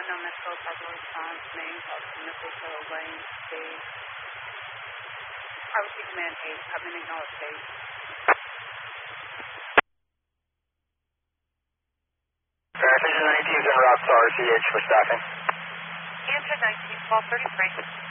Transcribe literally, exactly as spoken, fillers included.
unknown missile, partial response, main, Austin missile, so lane, stage. Harvey Command eight, come in, acknowledge stage. Vision nineteen is en route to R C H for staffing. Answer nineteen, twelve thirty-three.